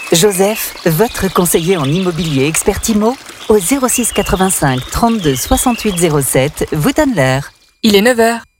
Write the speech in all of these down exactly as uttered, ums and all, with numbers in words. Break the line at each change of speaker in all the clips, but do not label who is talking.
Joseph, votre conseiller en immobilier expert IMO, au zéro six quatre-vingt-cinq trente-deux soixante-huit zéro sept, vous donne l'heure.
Il est neuf heures.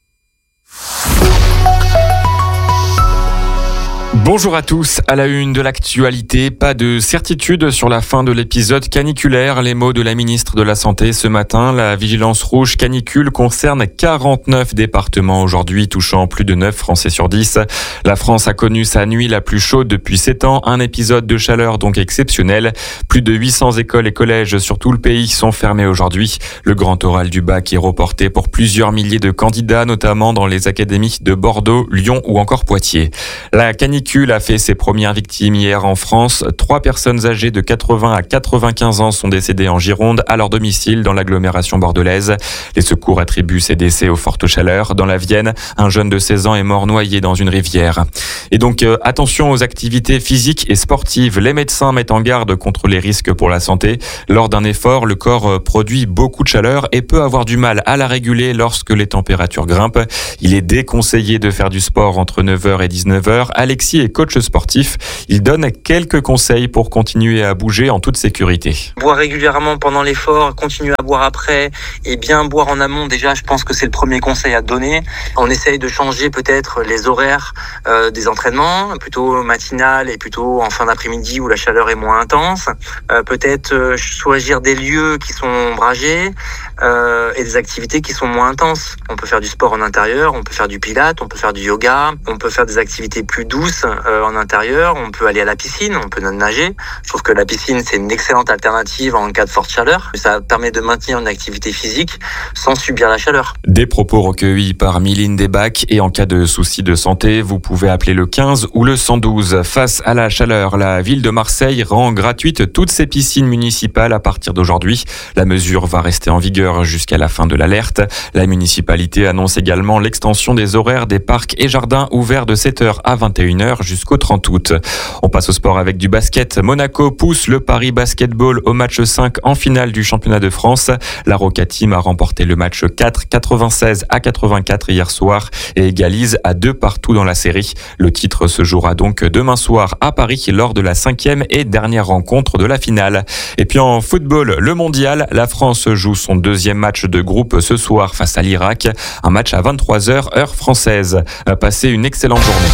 Bonjour à tous, à la une de l'actualité, pas de certitude sur la fin de l'épisode caniculaire. Les mots de la ministre de la Santé ce matin, la vigilance rouge canicule concerne quarante-neuf départements aujourd'hui, touchant plus de neuf Français sur dix. La France a connu sa nuit la plus chaude depuis sept ans, un épisode de chaleur donc exceptionnel. Plus de huit cents écoles et collèges sur tout le pays sont fermés aujourd'hui. Le grand oral du bac est reporté pour plusieurs milliers de candidats, notamment dans les académies de Bordeaux, Lyon ou encore Poitiers. La canicule a fait ses premières victimes hier en France. Trois personnes âgées de quatre-vingts à quatre-vingt-quinze ans sont décédées en Gironde, à leur domicile dans l'agglomération bordelaise. Les secours attribuent ces décès aux fortes chaleurs. Dans la Vienne, un jeune de seize ans est mort noyé dans une rivière. Et donc, euh, attention aux activités physiques et sportives. Les médecins mettent en garde contre les risques pour la santé. Lors d'un effort, le corps produit beaucoup de chaleur et peut avoir du mal à la réguler lorsque les températures grimpent. Il est déconseillé de faire du sport entre neuf heures et dix-neuf heures. Alexis est coach sportif. Il donne quelques conseils pour continuer à bouger en toute sécurité.
Boire régulièrement pendant l'effort, continuer à boire après et bien boire en amont. Déjà, je pense que c'est le premier conseil à donner. On essaye de changer peut-être les horaires euh, des entraînements, plutôt matinal et plutôt en fin d'après-midi où la chaleur est moins intense. Euh, peut-être euh, choisir des lieux qui sont ombragés euh, et des activités qui sont moins intenses. On peut faire du sport en intérieur, on peut faire du pilates, on peut faire du yoga, on peut faire des activités plus douces euh, en intérieur, on peut aller à la piscine, on peut nager. Je trouve que la piscine, c'est une excellente alternative en cas de forte chaleur. Ça permet de maintenir une activité physique sans subir la chaleur.
Des propos recueillis par Mylène Desbacs, et en cas de soucis de santé, vous pouvez appeler le quinze ou le cent douze. Face à la chaleur, la ville de Marseille rend gratuite toutes ses piscines municipales à partir d'aujourd'hui. La mesure va rester en vigueur jusqu'à la fin de l'alerte. La municipalité annonce également l'extension des horaires des parcs et jardins ouverts de sept heures à vingt et une heures jusqu'au trente août. On passe au sport avec du basket. Monaco pousse le Paris Basketball au match cinq en finale du championnat de France. La Roca Team a remporté le match quatre, quatre-vingt-seize à quatre-vingt-quatre hier soir et égalise à deux partout dans la série. Le titre se jouera donc demain soir à Paris lors de la cinquième et dernière rencontre de la finale. Et puis en football, le mondial, la France joue son deuxième match de groupe ce soir face à l'Irak. Un match à vingt-trois heures, heure française. Passez une excellente journée.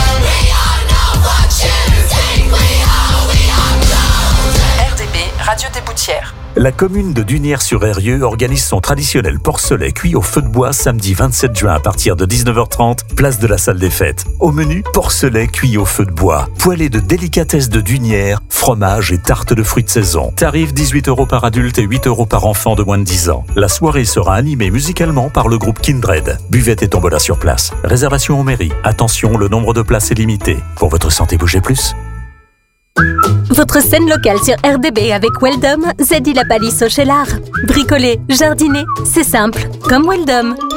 R D B, Radio des Boutières.
La commune de Dunières-sur-Eyrieux organise son traditionnel porcelet cuit au feu de bois samedi vingt-sept juin à partir de dix-neuf heures trente, place de la salle des fêtes. Au menu, porcelet cuit au feu de bois, poêlée de délicatesses de Dunières, fromage et tarte de fruits de saison. Tarif dix-huit euros par adulte et huit euros par enfant de moins de dix ans. La soirée sera animée musicalement par le groupe Kindred. Buvette et tombola sur place. Réservation en mairie. Attention, le nombre de places est limité. Pour votre santé, bougez plus.
Votre scène locale sur R D B avec Weldom, Zedi la palisse au Cheylard. Bricoler, jardiner, c'est simple, comme Weldom.